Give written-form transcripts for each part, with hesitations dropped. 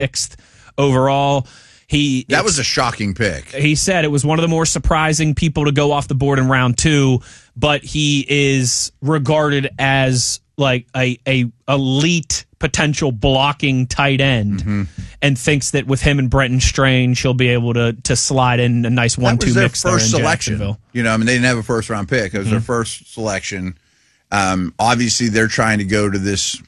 6th overall. That was a shocking pick. He said it was one of the more surprising people to go off the board in round 2, but he is regarded as like a elite potential blocking tight end, and thinks that with him and Brenton Strange, he'll be able to slide in a nice 1-2 mix there in Jacksonville. You know, I mean, they didn't have a first round pick. It was their first selection. Obviously, they're trying to go to this,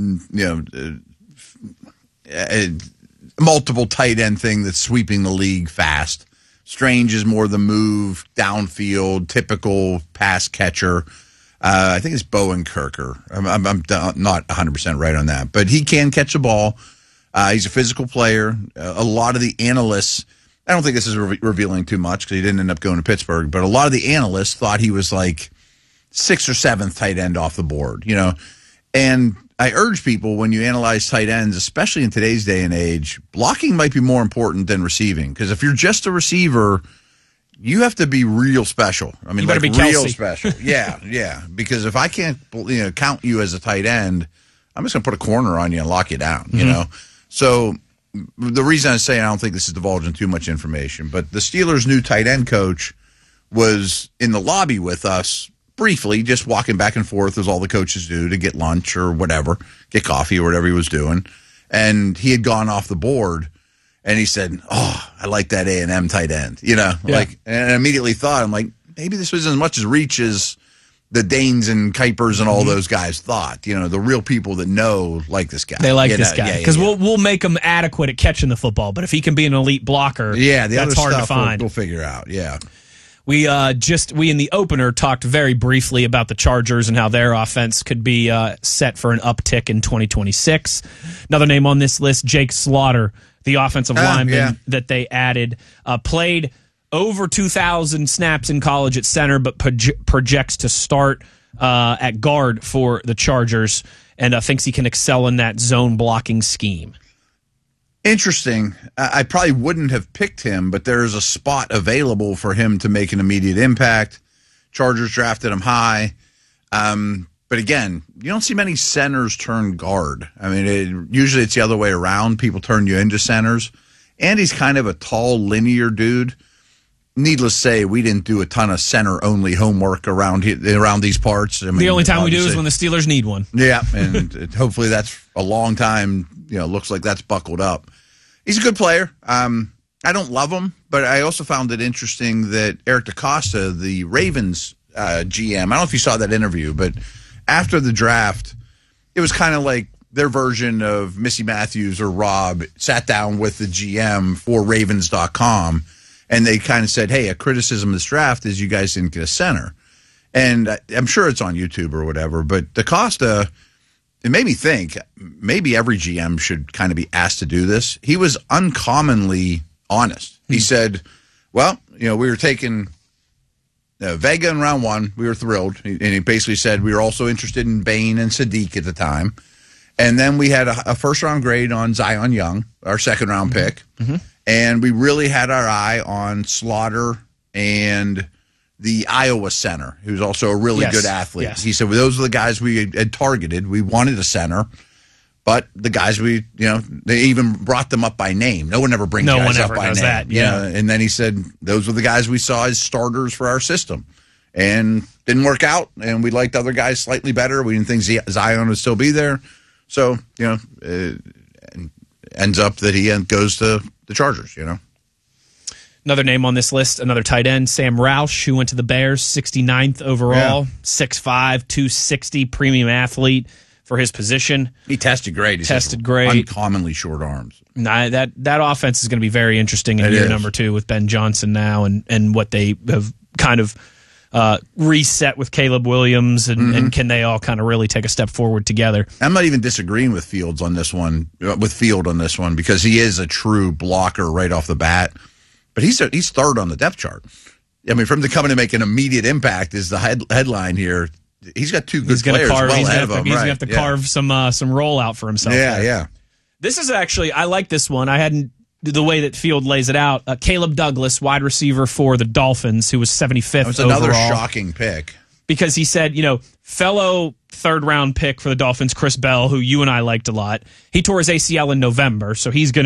multiple tight end thing that's sweeping the league fast. Strange is more the move, downfield, typical pass catcher. I think it's Bowen Kirker. I'm not 100% right on that, but he can catch the ball. He's a physical player. A lot of the analysts, I don't think this is revealing too much because he didn't end up going to Pittsburgh, but a lot of the analysts thought he was like 6th or 7th tight end off the board, And I urge people, when you analyze tight ends, especially in today's day and age, blocking might be more important than receiving. Because if you're just a receiver, you have to be real special. I mean, like real special. Yeah. Because if I can't, count you as a tight end, I'm just going to put a corner on you and lock you down. So the reason I say I don't think this is divulging too much information, but the Steelers' new tight end coach was in the lobby with us briefly, just walking back and forth as all the coaches do to get lunch or whatever, get coffee or whatever he was doing. And he had gone off the board. And he said, "Oh, I like that A&M tight end," and I immediately thought, I'm like, maybe this was as much as reach as the Danes and Kuipers and all those guys thought. The real people that know like this guy. They like this guy because we'll make him adequate at catching the football, but if he can be an elite blocker, that's hard to find. We'll figure out. Yeah. We in the opener talked very briefly about the Chargers and how their offense could be set for an uptick in 2026. Another name on this list, Jake Slaughter, the offensive lineman that they added, played over 2,000 snaps in college at center, but projects to start at guard for the Chargers, and thinks he can excel in that zone blocking scheme. Interesting. I probably wouldn't have picked him, but there's a spot available for him to make an immediate impact. Chargers drafted him high. But again, you don't see many centers turn guard. I mean, usually it's the other way around. People turn you into centers. And he's kind of a tall, linear dude. Needless to say, we didn't do a ton of center-only homework around these parts. I mean, the only time we do is when the Steelers need one. Yeah, and hopefully that's a long time. Looks like that's buckled up. He's a good player. I don't love him, but I also found it interesting that Eric DeCosta, the Ravens GM, I don't know if you saw that interview, but after the draft, it was kind of like their version of Missy Matthews or Rob sat down with the GM for Ravens.com, and they kind of said, hey, a criticism of this draft is you guys didn't get a center. And I'm sure it's on YouTube or whatever, but DeCosta, it made me think maybe every GM should kind of be asked to do this. He was uncommonly honest. He said, well, we were taking Vega in round 1. We were thrilled. And he basically said we were also interested in Bain and Sadiq at the time. And then we had a first-round grade on Zion Young, our second-round pick. And we really had our eye on Slaughter and the Iowa center, who's also a really good athlete. Yes. He said, well, those are the guys we had targeted. We wanted a center. But the guys they even brought them up by name. No one ever brings guys up by name. That, and then he said, those were the guys we saw as starters for our system. And didn't work out, and we liked other guys slightly better. We didn't think Zion would still be there. So, it ends up that he goes to the Chargers, Another name on this list, another tight end, Sam Roush, who went to the Bears, 69th overall, 6'5", 260, premium athlete for his position. He tested great. Great. Uncommonly short arms. That offense is going to be very interesting in year number 2 with Ben Johnson now and what they have kind of reset with Caleb Williams and can they all kind of really take a step forward together. I'm not even disagreeing with Field on this one, because he is a true blocker right off the bat. But he's third on the depth chart. I mean, for him to come in and make an immediate impact is the headline here. He's got two good players well ahead of him. He's going to have to carve some rollout for himself. Yeah. This is actually, I like this one. I hadn't, the way that Field lays it out. Caleb Douglas, wide receiver for the Dolphins, who was 75th overall. That was another shocking pick. Because he said, fellow third-round pick for the Dolphins, Chris Bell, who you and I liked a lot, he tore his ACL in November, so he's going to